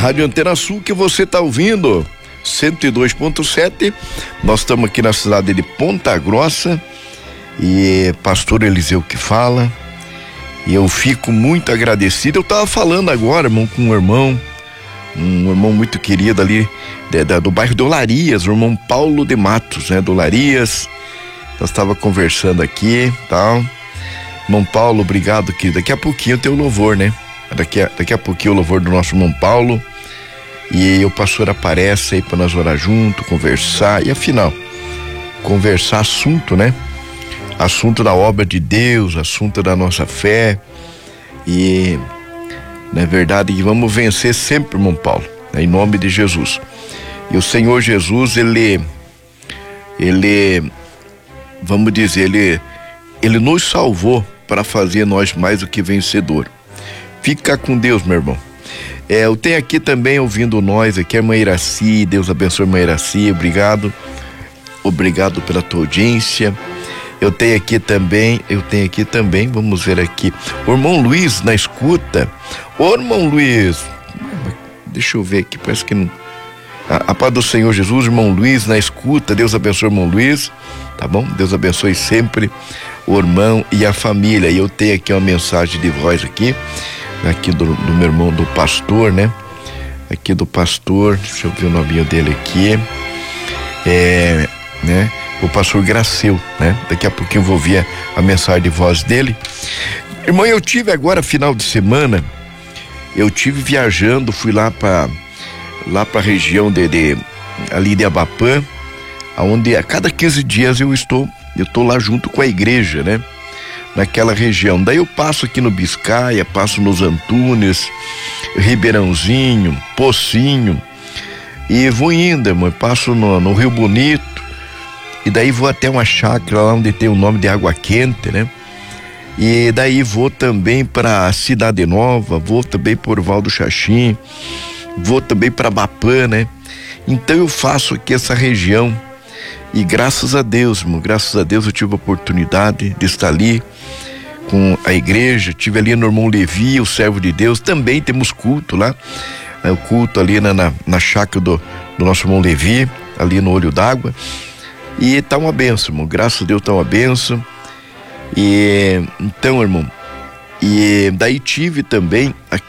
Rádio Antena Sul que você está ouvindo, 102.7. Nós estamos aqui na cidade de Ponta Grossa e pastor Eliseu que fala. E eu fico muito agradecido. Eu estava falando agora, irmão, com um irmão muito querido ali do bairro de Olarias, o irmão Paulo de Matos, né? Do Olarias. Nós estava conversando aqui, tal. Irmão Paulo, obrigado, que daqui a pouquinho tem o louvor, né? Daqui a pouquinho o louvor do nosso irmão Paulo. E o pastor aparece aí para nós orar junto, conversar. E afinal, conversar assunto, né? Assunto da obra de Deus, assunto da nossa fé. E não é verdade que vamos vencer sempre, irmão Paulo, né? Em nome de Jesus. E o Senhor Jesus, ele vamos dizer, ele nos salvou para fazer nós mais do que vencedor. Fica com Deus, meu irmão. Eu tenho aqui também ouvindo nós aqui a irmã Iraci. Deus abençoe a irmã Iraci, obrigado pela tua audiência. Eu tenho aqui também, vamos ver aqui, o irmão Luiz na escuta. Ô irmão Luiz, deixa eu ver aqui, parece que não. A paz do Senhor Jesus, irmão Luiz na escuta. Deus abençoe o irmão Luiz, tá bom? Deus abençoe sempre o irmão e a família. E eu tenho aqui uma mensagem de voz aqui do meu irmão, do pastor, né? Aqui do pastor, deixa eu ver o nominho dele aqui, né? O pastor Graceu, né? Daqui a pouquinho eu vou ouvir a mensagem de voz dele. Irmão, eu tive agora final de semana, eu tive viajando, fui lá para a região ali de Abapã, onde a cada 15 dias eu tô lá junto com a igreja, né? Naquela região. Daí eu passo aqui no Biscaia, passo nos Antunes, Ribeirãozinho, Pocinho, e vou indo, irmão, passo no Rio Bonito, e daí vou até uma chácara lá onde tem o nome de Água Quente, né? E daí vou também para Cidade Nova, vou também por Val do Xaxim, vou também para Abapã, né? Então eu faço aqui essa região. E graças a Deus, irmão, graças a Deus eu tive a oportunidade de estar ali com a igreja, tive ali no irmão Levi, o servo de Deus, também temos culto lá, o culto ali na chácara do nosso irmão Levi, ali no Olho d'Água, e tá uma bênção, irmão, graças a Deus tá uma bênção. E então, irmão, e daí tive também